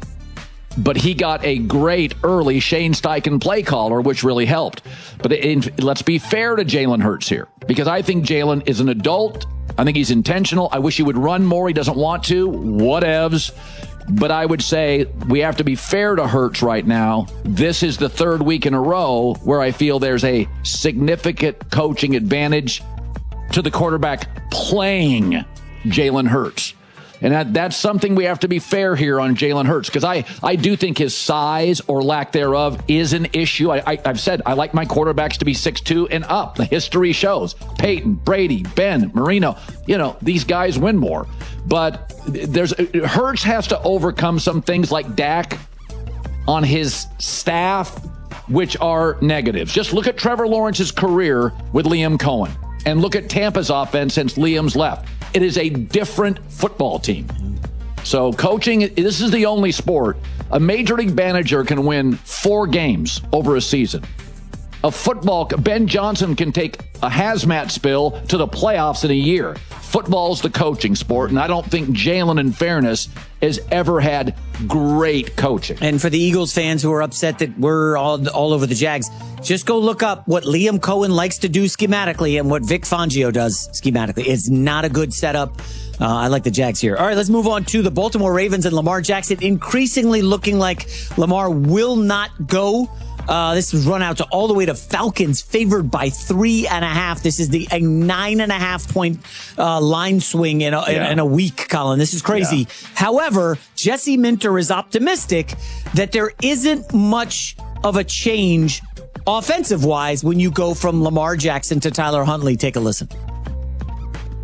But he got a great early Shane Steichen play caller, which really helped. But in, let's be fair to Jalen Hurts here, because I think Jalen is an adult. I think he's intentional. I wish he would run more. He doesn't want to. Whatevs. But I would say we have to be fair to Hurts right now. This is the third week in a row where I feel there's a significant coaching advantage to the quarterback playing Jalen Hurts. And that, that's something we have to be fair here on Jalen Hurts, because I, I do think his size or lack thereof is an issue. I, I, I've said I like my quarterbacks to be six two and up. The history shows. Peyton, Brady, Ben, Marino, you know, these guys win more. But there's Hurts has to overcome some things like Dak on his staff, which are negatives. Just look at Trevor Lawrence's career with Liam Cohen and look at Tampa's offense since Liam's left. It is a different football team. So coaching, this is the only sport. A major league manager can win four games over a season. A football, Ben Johnson can take a hazmat spill to the playoffs in a year. Football's the coaching sport, and I don't think Jalen, in fairness, has ever had great coaching. And for the Eagles fans who are upset that we're all, all over the Jags, just go look up what Liam Cohen likes to do schematically and what Vic Fangio does schematically. It's not a good setup. Uh, I like the Jags here. All right, let's move on to the Baltimore Ravens and Lamar Jackson. Increasingly looking like Lamar will not go. Uh, this was run out to all the way to Falcons, favored by three and a half. This is the a nine and a half point uh, line swing in a, yeah. in, in a week, Colin. This is crazy. Yeah. However, Jesse Minter is optimistic that there isn't much of a change offensive wise when you go from Lamar Jackson to Tyler Huntley. Take a listen.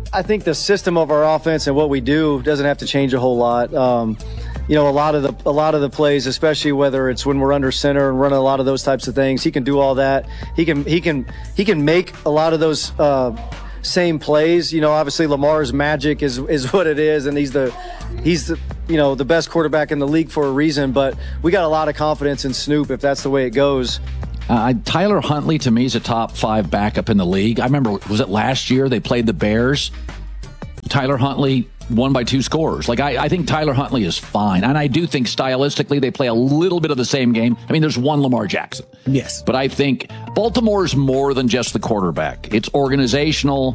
I think the system of our offense and what we do doesn't have to change a whole lot. Um, you know, a lot of the a lot of the plays, especially whether it's when we're under center and running a lot of those types of things, he can do all that. He can he can he can make a lot of those uh, same plays. You know, obviously Lamar's magic is is what it is, and he's the he's the you know the best quarterback in the league for a reason. But we got a lot of confidence in Snoop if that's the way it goes. Uh, Tyler Huntley, to me, is a top five backup in the league. I remember, was it last year they played the Bears? Tyler Huntley won by two scores. Like, I, I think Tyler Huntley is fine. And I do think stylistically they play a little bit of the same game. I mean, there's one Lamar Jackson. Yes. But I think Baltimore's more than just the quarterback. It's organizational.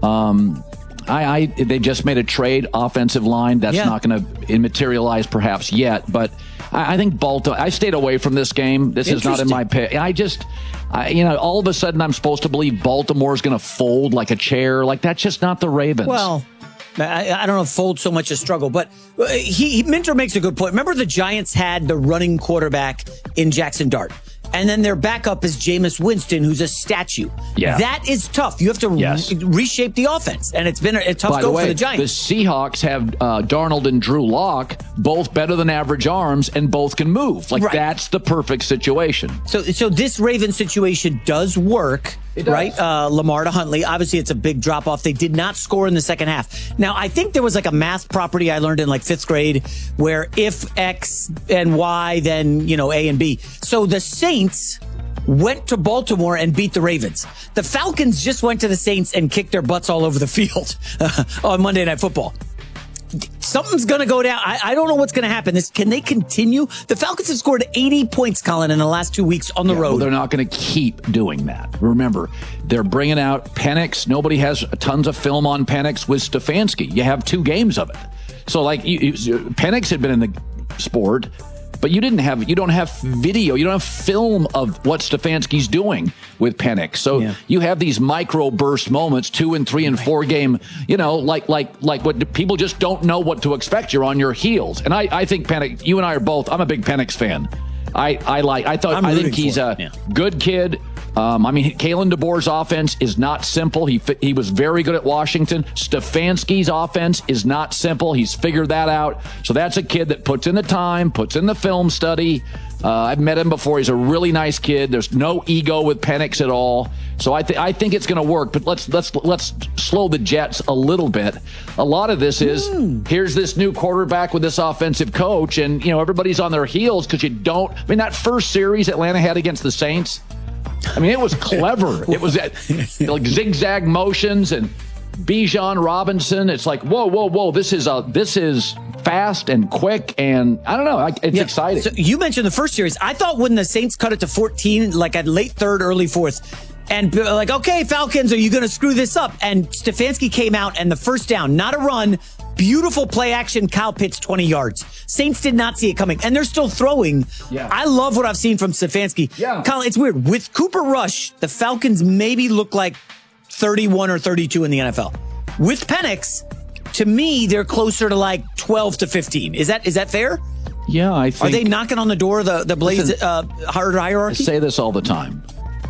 Um, I, I They just made a trade offensive line. That's yeah. not going to materialize perhaps yet, but I think Baltimore, I stayed away from this game. This is not in my pick. I just, I, you know, all of a sudden I'm supposed to believe Baltimore's going to fold like a chair. Like, that's just not the Ravens. Well, I, I don't know if fold so much a struggle, but he, he Minter makes a good point. Remember the Giants had the running quarterback in Jackson Dart. And then their backup is Jameis Winston, who's a statue. Yeah. That is tough. You have to yes. re- reshape the offense. And it's been a, a tough By go the way, for the Giants. The Seahawks have uh, Darnold and Drew Lock, both better than average arms, and both can move. Like, right. That's the perfect situation. So so this Ravens situation does work, it does. right? Uh, Lamar to Huntley. Obviously, it's a big drop-off. They did not score in the second half. Now, I think there was like a math property I learned in like fifth grade where if X and Y, then, you know, A and B. So the Saints went to Baltimore and beat the Ravens. The Falcons just went to the Saints and kicked their butts all over the field on Monday Night Football. Something's going to go down. I, I don't know what's going to happen. This, can they continue? The Falcons have scored eighty points, Colin, in the last two weeks on the yeah, road. Well, they're not going to keep doing that. Remember, they're bringing out Penix. Nobody has tons of film on Penix with Stefanski. You have two games of it. So, like, you, you, Penix had been in the sport, but you didn't have, you don't have video, you don't have film of what Stefanski's doing with Penix. So yeah. you have these micro burst moments, two and three and four game, you know, like like like what people just don't know what to expect. You're on your heels, and I I think Penix. You and I are both. I'm a big Penix fan. I I like. I thought. I think he's a yeah. good kid. Um, I mean, Kalen DeBoer's offense is not simple. He he was very good at Washington. Stefanski's offense is not simple. He's figured that out. So that's a kid that puts in the time, puts in the film study. Uh, I've met him before. He's a really nice kid. There's no ego with Penix at all. So I, th- I think it's going to work. But let's let's let's slow the jets a little bit. A lot of this is mm. here's this new quarterback with this offensive coach, and you know everybody's on their heels because you don't. I mean, that first series Atlanta had against the Saints. I mean, it was clever. It was at, like zigzag motions and Bijan Robinson. It's like, whoa, whoa, whoa. This is a this is fast and quick, and I don't know. It's yeah. exciting. So you mentioned the first series. I thought when the Saints cut it to fourteen, like at late third, early fourth, and like, okay, Falcons, are you going to screw this up? And Stefanski came out, and the first down, not a run. Beautiful play action, Kyle Pitts, twenty yards. Saints did not see it coming, and they're still throwing. Yeah. I love what I've seen from Stefanski. Yeah. Colin, it's weird. With Cooper Rush, the Falcons maybe look like thirty-one or thirty-two in the N F L. With Penix, to me, they're closer to like twelve to fifteen. Is that is that fair? Yeah, I think. Are they knocking on the door of the, the Blaze Listen, uh, hard hierarchy? I say this all the time.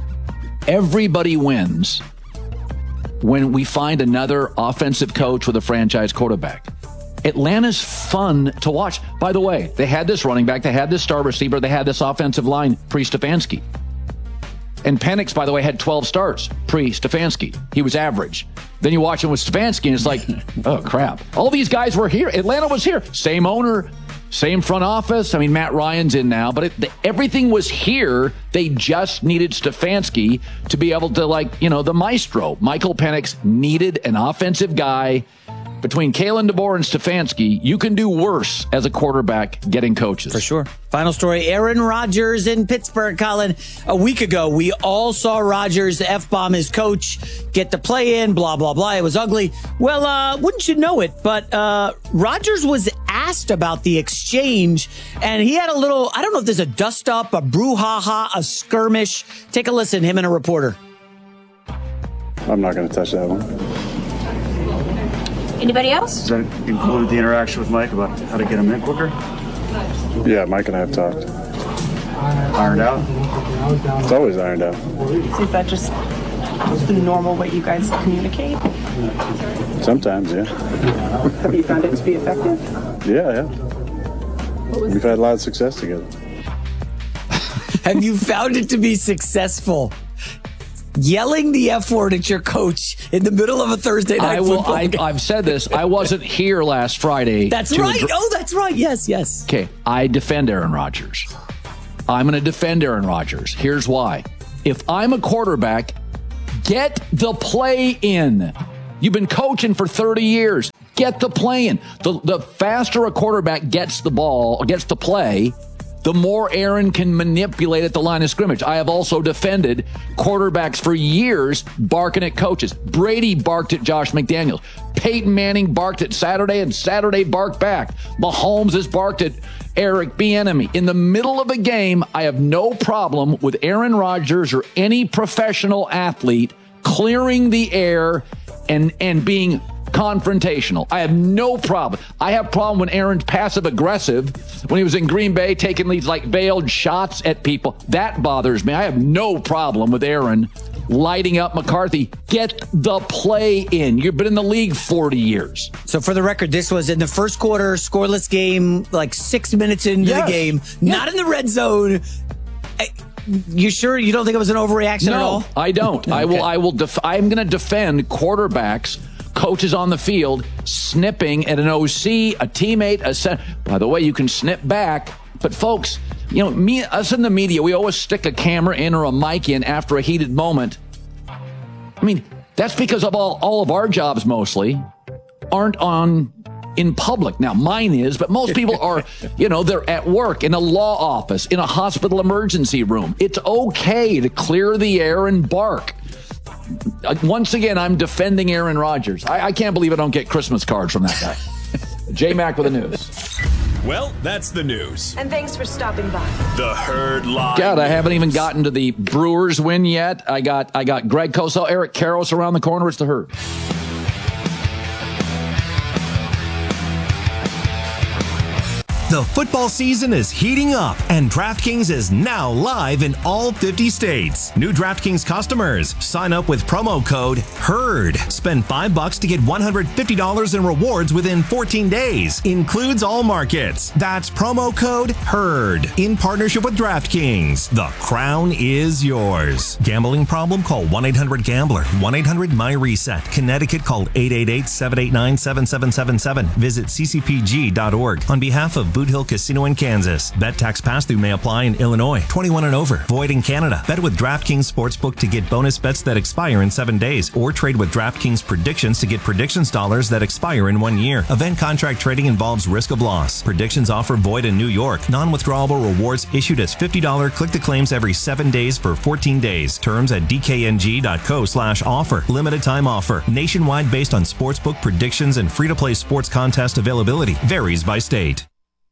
Everybody wins when we find another offensive coach with a franchise quarterback. Atlanta's fun to watch. By the way, they had this running back, they had this star receiver, they had this offensive line pre-Stefanski. And Penix, by the way, had twelve starts pre-Stefanski. He was average. Then you watch him with Stefanski, and it's like, oh, crap. All these guys were here. Atlanta was here. Same owner, same front office. I mean, Matt Ryan's in now, but it, the, everything was here. They just needed Stefanski to be able to, like, you know, the maestro. Michael Penix needed an offensive guy. Between Kalen DeBoer and Stefanski, you can do worse as a quarterback getting coaches. For sure. Final story, Aaron Rodgers in Pittsburgh, Colin. A week ago, we all saw Rodgers F-bomb his coach, get the play in, blah, blah, blah. It was ugly. Well, uh, wouldn't you know it, but uh, Rodgers was asked about the exchange, and he had a little, I don't know if there's a dust-up, a brouhaha, a skirmish. Take a listen, him and a reporter. I'm not going to touch that one. Anybody else? Does that include the interaction with Mike about how to get him in quicker? Yeah, Mike and I have talked. Ironed out? It's always ironed out. So is that just the normal way you guys communicate? Sometimes, yeah. Have you found it to be effective? Yeah, yeah. We've had a lot of success together. Have you found it to be successful? Yelling the F word at your coach in the middle of a Thursday night I will, football I, game. I've said this. I wasn't here last Friday. That's to right. addre- Oh, that's right. Yes, yes. Okay, I defend Aaron Rodgers. I'm going to defend Aaron Rodgers. Here's why. If I'm a quarterback, get the play in. You've been coaching for thirty years. Get the play in. The, the faster a quarterback gets the ball, gets the play, the more Aaron can manipulate at the line of scrimmage. I have also defended quarterbacks for years barking at coaches. Brady barked at Josh McDaniels. Peyton Manning barked at Saturday, and Saturday barked back. Mahomes has barked at Eric Bieniemy. In the middle of a game, I have no problem with Aaron Rodgers or any professional athlete clearing the air and, and being confrontational. I have no problem. I have problem when Aaron's passive aggressive, when he was in Green Bay taking these like veiled shots at people. That bothers me. I have no problem with Aaron lighting up McCarthy. Get the play in. You've been in the league forty years. So for the record, this was in the first quarter, scoreless game, like six minutes into Yes. the game, not in the red zone. You sure you don't think it was an overreaction no, at all? I don't. I will. I will. Def- I'm going to defend quarterbacks, coaches on the field, snipping at an O C, a teammate. A sen- By the way, you can snip back, but folks, you know, me, us in the media, we always stick a camera in or a mic in after a heated moment. I mean, that's because of all all of our jobs mostly aren't on in public. Now, mine is, but most people are, you know, they're at work, in a law office, in a hospital emergency room. It's okay to clear the air and bark. Once again, I'm defending Aaron Rodgers. I, I can't believe I don't get Christmas cards from that guy. J-Mac with the news. Well, that's the news. And thanks for stopping by. The Herd Live. God, I haven't even gotten to the Brewers win yet. I got I got Greg Cosell, Eric Karros around the corner. It's the Herd. The football season is heating up, and DraftKings is now live in all fifty states. New DraftKings customers, sign up with promo code HERD. Spend five bucks to get one hundred fifty dollars in rewards within fourteen days. Includes all markets. That's promo code HERD. In partnership with DraftKings. The crown is yours. Gambling problem? Call one eight hundred gambler. one eight hundred my reset. Connecticut, call eight eight eight, seven eight nine, seven seven seven seven. Visit c c p g dot org. On behalf of Boot Hill Casino in Kansas. Bet tax pass-through may apply in Illinois. twenty-one and over. Void in Canada. Bet with DraftKings Sportsbook to get bonus bets that expire in seven days. Or trade with DraftKings Predictions to get predictions dollars that expire in one year. Event contract trading involves risk of loss. Predictions offer void in New York. Non-withdrawable rewards issued as fifty dollars click-to-claims every seven days for fourteen days. Terms at d k n g dot co slash offer. Limited time offer. Nationwide based on sportsbook predictions and free-to-play sports contest availability. Varies by state.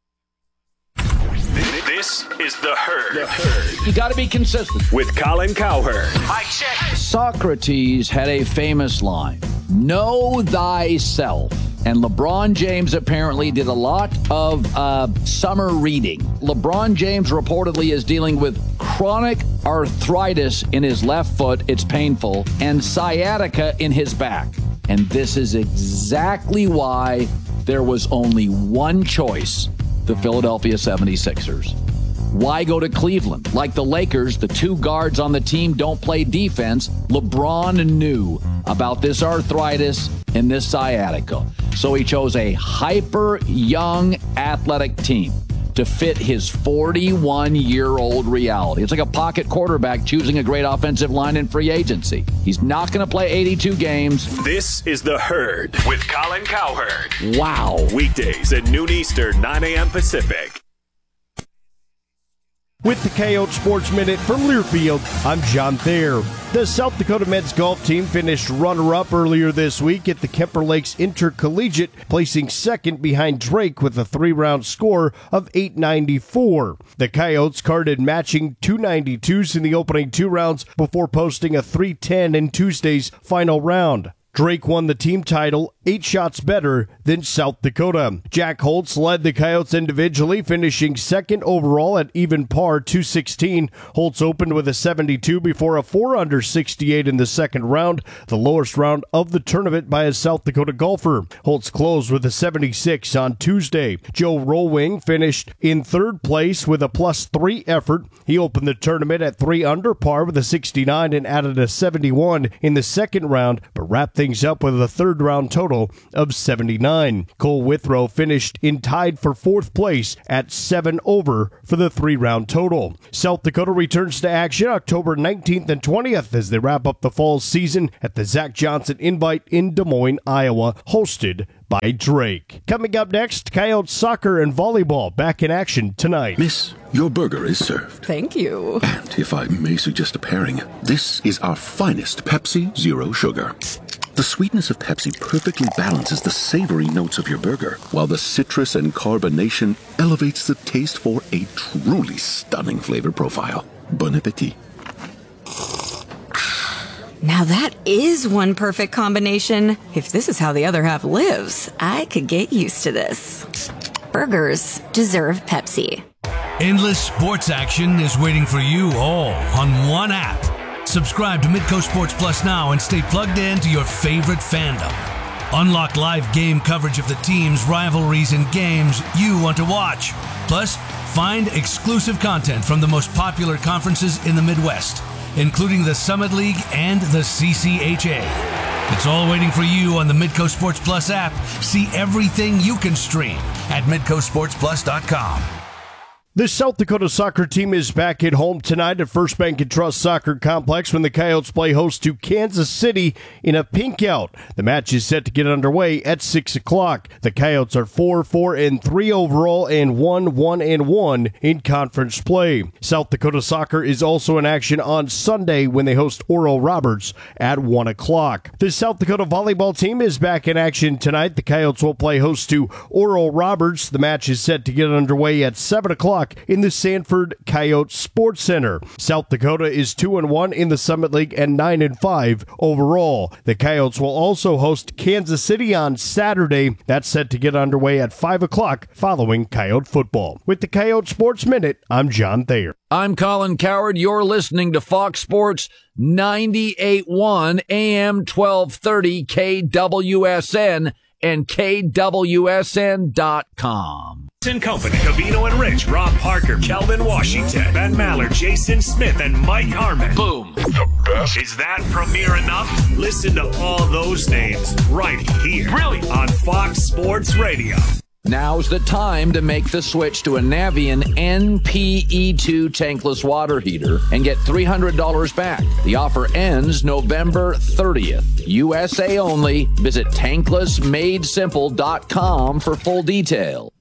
This is The Herd. The Herd. You got to be consistent. With Colin Cowherd. Mike check. Socrates had a famous line, know thyself. And LeBron James apparently did a lot of uh, summer reading. LeBron James reportedly is dealing with chronic arthritis in his left foot. It's painful. And sciatica in his back. And this is exactly why there was only one choice. The Philadelphia seventy-sixers. Why go to Cleveland? Like the Lakers, the two guards on the team don't play defense. LeBron knew about this arthritis and this sciatica. So he chose a hyper young athletic team to fit his forty-one-year-old reality. It's like a pocket quarterback choosing a great offensive line in free agency. He's not going to play eighty-two games. This is The Herd with Colin Cowherd. Wow. Weekdays at noon Eastern, nine a.m. Pacific. With the Coyote Sports Minute from Learfield, I'm John Thayer. The South Dakota men's golf team finished runner-up earlier this week at the Kemper Lakes Intercollegiate, placing second behind Drake with a three-round score of eight ninety-four. The Coyotes carded matching two ninety-twos in the opening two rounds before posting a three ten in Tuesday's final round. Drake won the team title eight shots better than South Dakota. Jack Holtz led the Coyotes individually, finishing second overall at even par two sixteen. Holtz opened with a seventy-two before a four under sixty-eight in the second round, the lowest round of the tournament by a South Dakota golfer. Holtz closed with a seventy-six on Tuesday. Joe Rollwing finished in third place with a plus three effort. He opened the tournament at three under par with a sixty-nine and added a seventy-one in the second round, but wrapped things up with a third round total of seventy-nine. Cole Withrow finished in tied for fourth place at seven over for the three-round total. South Dakota returns to action October nineteenth and twentieth as they wrap up the fall season at the Zach Johnson Invite in Des Moines, Iowa, hosted by Drake. Coming up next, Coyotes soccer and volleyball back in action tonight. Miss, your burger is served. Thank you. And if I may suggest a pairing, this is our finest Pepsi Zero Sugar. The sweetness of Pepsi perfectly balances the savory notes of your burger, while the citrus and carbonation elevates the taste for a truly stunning flavor profile. Bon appetit. Now that is one perfect combination. If this is how the other half lives, I could get used to this. Burgers deserve Pepsi. Endless sports action is waiting for you all on one app. Subscribe to Midco Sports Plus now and stay plugged in to your favorite fandom. Unlock live game coverage of the teams, rivalries, and games you want to watch. Plus, find exclusive content from the most popular conferences in the Midwest, including the Summit League and the C C H A. It's all waiting for you on the Midco Sports Plus app. See everything you can stream at midco sports plus dot com. The South Dakota soccer team is back at home tonight at First Bank and Trust Soccer Complex when the Coyotes play host to Kansas City in a pinkout. The match is set to get underway at six o'clock. The Coyotes are four, four, and three overall and one, one, and one in conference play. South Dakota soccer is also in action on Sunday when they host Oral Roberts at one o'clock. The South Dakota volleyball team is back in action tonight. The Coyotes will play host to Oral Roberts. The match is set to get underway at seven o'clock in the Sanford Coyote Sports Center. South Dakota is two and one in the Summit League and nine and five overall. The Coyotes will also host Kansas City on Saturday. That's set to get underway at five o'clock following Coyote football. With the Coyote Sports Minute, I'm John Thayer. I'm Colin Coward. You're listening to Fox Sports ninety-eight point one A M twelve thirty K W S N and K W S N dot com. And Company, Cavino and Rich, Rob Parker, Kelvin Washington, Ben Maller, Jason Smith, and Mike Harmon. Boom. The best. Is that premiere enough? Listen to all those names right here. Brilliant. On Fox Sports Radio. Now's the time to make the switch to a Navien N P E two tankless water heater and get three hundred dollars back. The offer ends November thirtieth. U S A only. Visit tankless made simple dot com for full detail.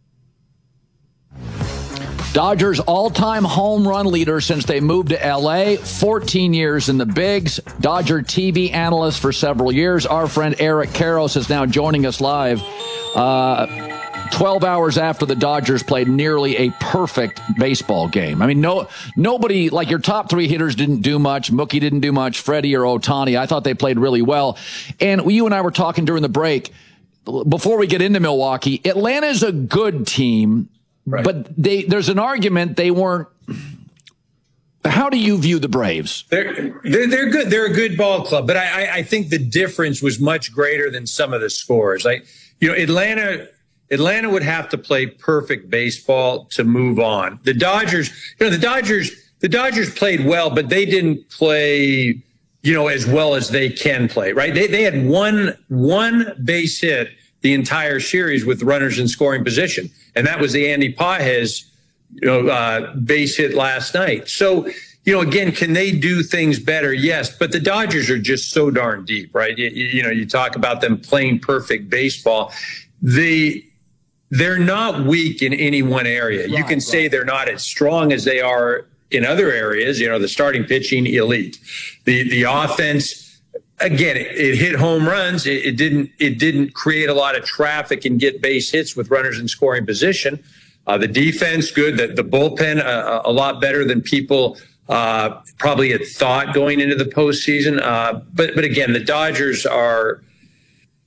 Dodgers all-time home run leader since they moved to L A, fourteen years in the bigs. Dodger T V analyst for several years. Our friend Eric Karros is now joining us live. Uh, twelve hours after the Dodgers played nearly a perfect baseball game. I mean, no, nobody, like your top three hitters didn't do much. Mookie didn't do much. Freddie or Ohtani, I thought they played really well. And you and I were talking during the break, before we get into Milwaukee, Atlanta's a good team. Right. But they, there's an argument they weren't. How do you view the Braves? They're, they're, they're good. They're a good ball club, but I, I, I think the difference was much greater than some of the scores. Like, you know, Atlanta, Atlanta would have to play perfect baseball to move on. The Dodgers, you know, the Dodgers, the Dodgers played well, but they didn't play, you know, as well as they can play. Right? They they had one one base hit the entire series with runners in scoring position. And that was the Andy Pages, you know, uh, base hit last night. So, you know, again, can they do things better? Yes. But the Dodgers are just so darn deep, right? You, you know, you talk about them playing perfect baseball. They, they're not weak in any one area. Right, you can right. say they're not as strong as they are in other areas. You know, the starting pitching, elite. The, the offense, again, it, it hit home runs. It, it didn't. It didn't create a lot of traffic and get base hits with runners in scoring position. Uh, the defense, good. The, the bullpen, uh, a lot better than people uh, probably had thought going into the postseason. Uh, but but again, the Dodgers are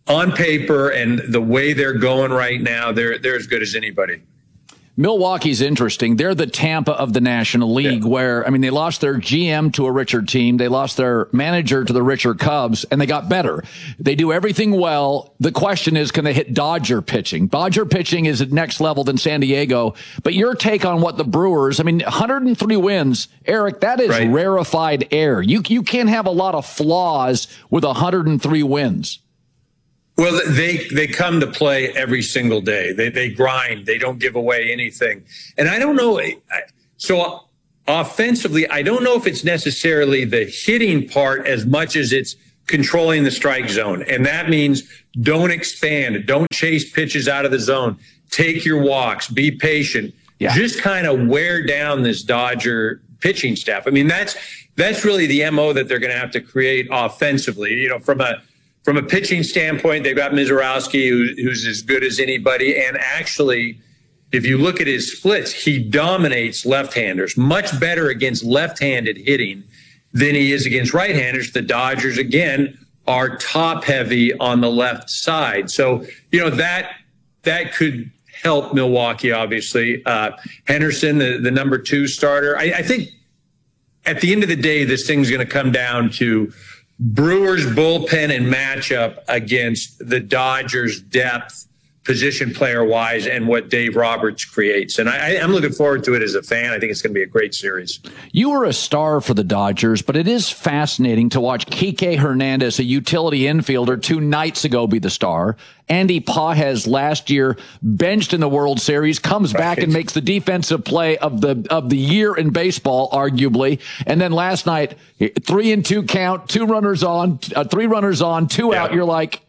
on paper and the way they're going right now, they're they're as good as anybody. Milwaukee's interesting. They're the Tampa of the National League, yeah. where, I mean, they lost their G M to a richer team. They lost their manager to the richer Cubs, and they got better. They do everything well. The question is, can they hit Dodger pitching? Dodger pitching is at next level than San Diego. But your take on what the Brewers, I mean, one hundred three wins, Eric, that is right. rarefied air. You, you can't have a lot of flaws with one hundred three wins. Well, they they come to play every single day. They they grind. They don't give away anything. And I don't know. So offensively, I don't know if it's necessarily the hitting part as much as it's controlling the strike zone. And that means don't expand. Don't chase pitches out of the zone. Take your walks. Be patient. Yeah. Just kind of wear down this Dodger pitching staff. I mean, that's that's really the M O that they're going to have to create offensively. You know, from a From a pitching standpoint, they've got Mizorowski, who, who's as good as anybody. And actually, if you look at his splits, he dominates left-handers, much better against left-handed hitting than he is against right-handers. The Dodgers, again, are top-heavy on the left side. So, you know, that that could help Milwaukee, obviously. Uh, Henderson, the, the number two starter. I, I think at the end of the day, this thing's going to come down to Brewers bullpen and matchup against the Dodgers depth, position player wise, and what Dave Roberts creates. And I, I'm looking forward to it as a fan. I think it's going to be a great series. You were a star for the Dodgers, but it is fascinating to watch Kike Hernandez, a utility infielder, two nights ago be the star. Andy Pages last year benched in the World Series, comes right. back and makes the defensive play of the of the year in baseball, arguably. And then last night, three and two count, two runners on, uh, three runners on, two yeah. out. You're like,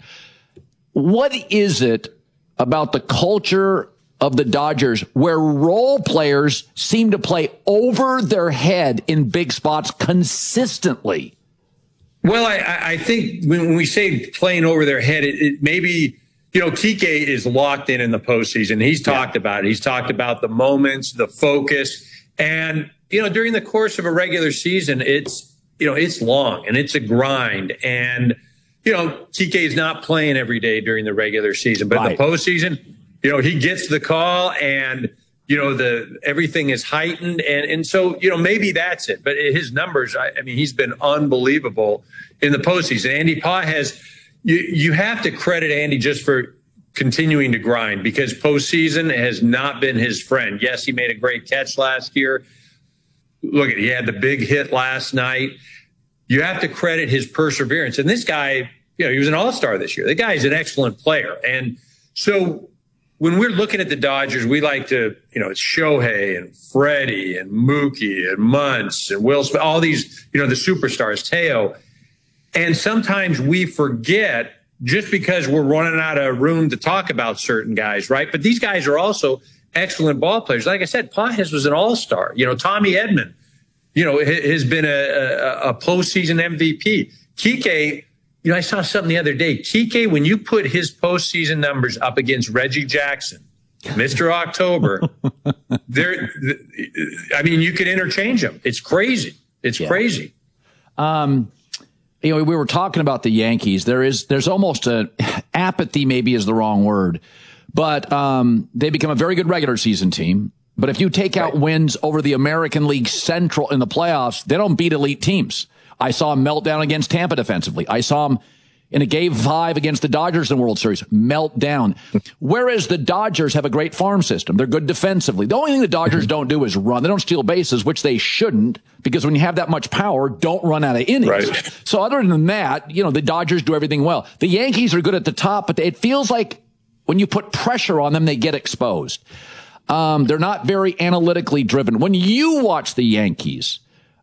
what is it about the culture of the Dodgers where role players seem to play over their head in big spots consistently? Well, I, I think when we say playing over their head, it, it maybe, you know, Kike is locked in in the postseason. He's talked yeah. about it. He's talked about the moments, the focus. And, you know, during the course of a regular season, it's, you know, it's long and it's a grind. And, you know, Kike is not playing every day during the regular season, but right. in the postseason, you know, he gets the call and, you know, the everything is heightened. And, and so, you know, maybe that's it. But his numbers, I, I mean, he's been unbelievable in the postseason. Andy Pages, you, you have to credit Andy just for continuing to grind because postseason has not been his friend. Yes, he made a great catch last year. Look, he had the big hit last night. You have to credit his perseverance. And this guy, you know, he was an all-star this year. The guy is an excellent player. And so when we're looking at the Dodgers, we like to, you know, it's Shohei and Freddie and Mookie and Muntz and Will Smith, all these, you know, the superstars, Teo. And sometimes we forget just because we're running out of room to talk about certain guys, right? But these guys are also excellent ball players. Like I said, Pages was an all-star. You know, Tommy Edman, you know, has been a, a, a postseason M V P. Kike, you know, I saw something the other day. Kike, when you put his postseason numbers up against Reggie Jackson, Mister October, there, I mean, you could interchange them. It's crazy. It's yeah. crazy. Um, you know, we were talking about the Yankees. There is, there's almost a apathy, maybe is the wrong word, but um, they become a very good regular season team. But if you take out right. wins over the American League Central in the playoffs, they don't beat elite teams. I saw him melt down against Tampa defensively. I saw him in a game five against the Dodgers in the World Series, melt down. Whereas the Dodgers have a great farm system. They're good defensively. The only thing the Dodgers don't do is run. They don't steal bases, which they shouldn't, because when you have that much power, don't run out of innings. Right. So other than that, you know, the Dodgers do everything well. The Yankees are good at the top, but it feels like when you put pressure on them, they get exposed. Um, they're not very analytically driven. When you watch the Yankees,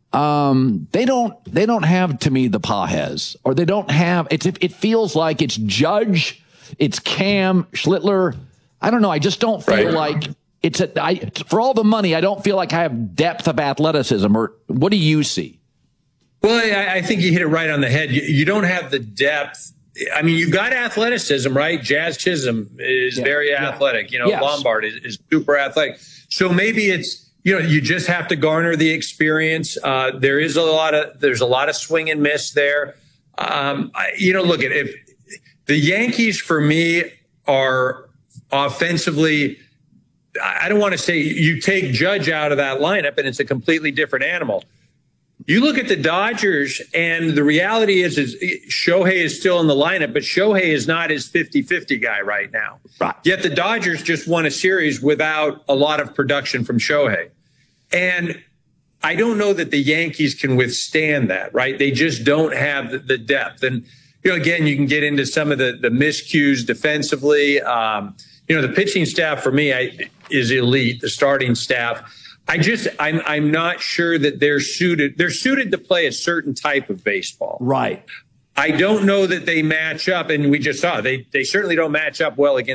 um, they don't, they don't have, to me, the Pages, or they don't have, it's, it feels like it's Judge, it's Cam, Schlittler. I don't know. I just don't feel right. like it's a, I, for all the money, I don't feel like I have depth of athleticism. Or what do you see? Well, I, I think you hit it right on the head. You, you don't have the depth. I mean, you've got athleticism, right? Jazz Chisholm is yeah, very yeah. athletic. You know, yes. Lombard is, is super athletic. So maybe it's, you know, you just have to garner the experience. Uh, there is a lot of, there's a lot of swing and miss there. Um, I, you know, look at if The Yankees, for me, are offensively, I don't want to say you take Judge out of that lineup and it's a completely different animal. You look at the Dodgers, and the reality is, is Shohei is still in the lineup, but Shohei is not his fifty-fifty guy right now. Right. Yet the Dodgers just won a series without a lot of production from Shohei. And I don't know that the Yankees can withstand that, right? They just don't have the, the depth. And, you know, again, you can get into some of the, the miscues defensively. Um, you know, the pitching staff for me I, is elite, the starting staff. I just, I'm, I'm not sure that they're suited. They're suited to play a certain type of baseball. Right. I don't know that they match up, and we just saw they, they certainly don't match up well against